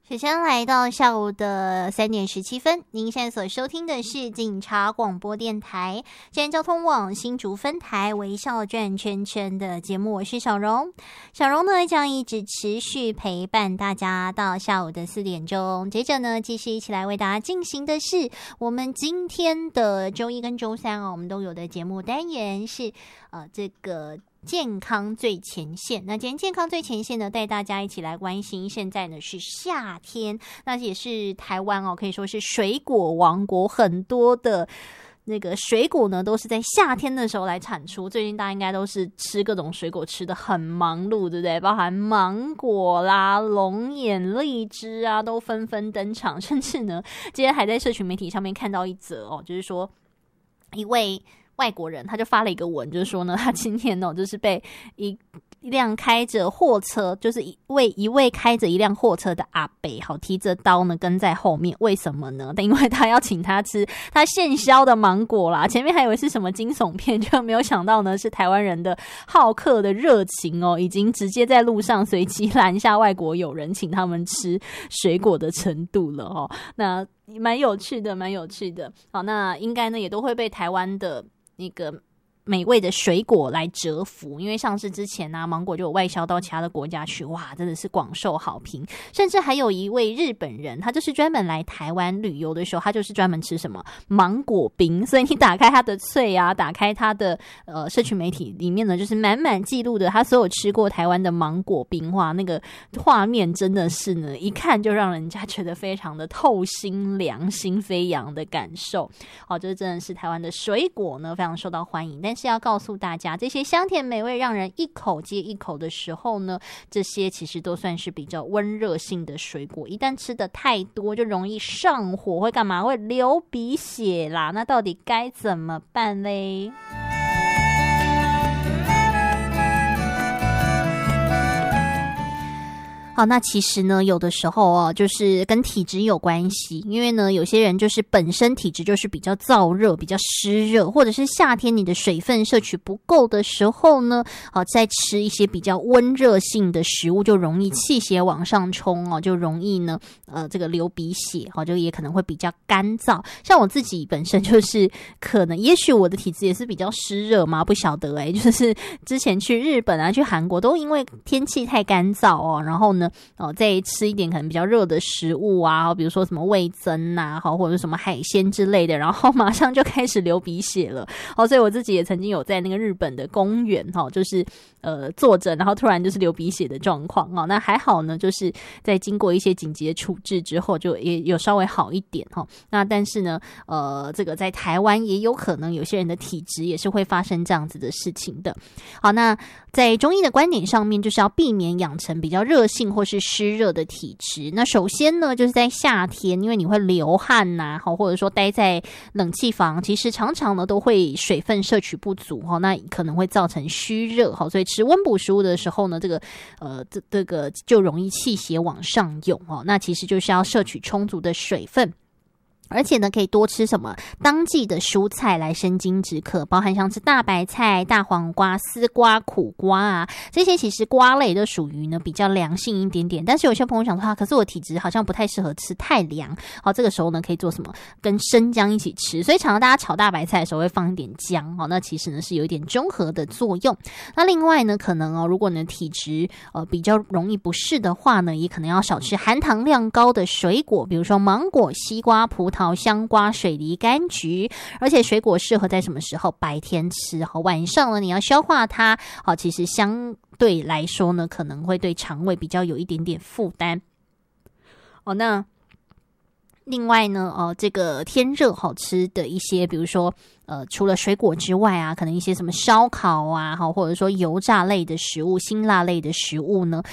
时间来到下午的3:17，您现在所收听的是警察广播电台既然交通网新竹分台微笑转圈圈的节目，我是小荣。小荣呢将一直持续陪伴大家到下午的4点钟，接着呢继续一起来为大家进行的是我们今天的周一跟周三我们都有的节目单元是这个健康最前线。那今天健康最前线呢，带大家一起来关心，现在呢是夏天，那也是台湾可以说是水果王国，很多的那个水果呢都是在夏天的时候来产出。最近大家应该都是吃各种水果吃得很忙碌，对不对？包含芒果啦、龙眼、荔枝啊都纷纷登场，甚至呢今天还在社群媒体上面看到一则就是说一位外国人他就发了一个文，就是说呢他今天就是被一辆开着货车，就是一位开着一辆货车的阿伯提着刀呢跟在后面。为什么呢？因为他要请他吃他现削的芒果啦。前面还以为是什么惊悚片，就没有想到呢是台湾人的好客的热情已经直接在路上随机拦下外国友人请他们吃水果的程度了那蛮有趣的。好，那应该呢也都会被台湾的那个美味的水果来折服，因为像是之前芒果就有外销到其他的国家去，哇，真的是广受好评。甚至还有一位日本人，他就是专门来台湾旅游的时候，他就是专门吃什么芒果冰，所以你打开他的脆打开他的社群媒体里面呢，就是满满记录的他所有吃过台湾的芒果冰，哇，那个画面真的是呢一看就让人家觉得非常的透心凉、心飞扬的感受。这真的是台湾的水果呢非常受到欢迎。但是要告诉大家，这些香甜美味让人一口接一口的时候呢，这些其实都算是比较温热性的水果，一旦吃的太多就容易上火，会干嘛？会流鼻血啦。那到底该怎么办嘞？好，那其实呢有的时候就是跟体质有关系，因为呢有些人就是本身体质就是比较燥热、比较湿热，或者是夏天你的水分摄取不够的时候呢再吃一些比较温热性的食物就容易气血往上冲就容易呢这个流鼻血就也可能会比较干燥。像我自己本身就是可能也许我的体质也是比较湿热嘛，不晓得就是之前去日本去韩国都因为天气太干燥然后呢再吃一点可能比较热的食物比如说什么味噌或者什么海鲜之类的，然后马上就开始流鼻血了所以我自己也曾经有在那个日本的公园就是坐着然后突然就是流鼻血的状况那还好呢，就是在经过一些紧急的处置之后就也有稍微好一点那但是呢这个在台湾也有可能有些人的体质也是会发生这样子的事情的。好，那在中医的观点上面就是要避免养成比较热性或是湿热的体质。那首先呢就是在夏天，因为你会流汗或者说待在冷气房，其实常常呢都会水分摄取不足那可能会造成虚热所以吃温补食物的时候呢这个就容易气血往上涌那其实就是要摄取充足的水分，而且呢可以多吃什么当季的蔬菜来生津止渴，包含像是大白菜、大黄瓜、丝瓜、苦瓜这些其实瓜类都属于呢比较凉性一点点。但是有些朋友想说可是我体质好像不太适合吃太凉这个时候呢可以做什么？跟生姜一起吃。所以常常大家炒大白菜的时候会放一点姜那其实呢是有一点中和的作用。那另外呢可能如果你的体质比较容易不适的话呢，也可能要少吃含糖量高的水果，比如说芒果、西瓜、葡萄、香瓜、水梨、柑橘。而且水果适合在什么时候？白天吃晚上呢你要消化它其实相对来说呢可能会对肠胃比较有一点点负担那另外呢这个天热好吃的一些，比如说除了水果之外可能一些什么烧烤或者说油炸类的食物、辛辣类的食物呢